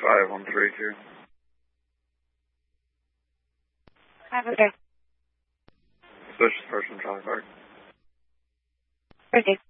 5132. Have a good day. Suspicious person, Charlie Park. Okay.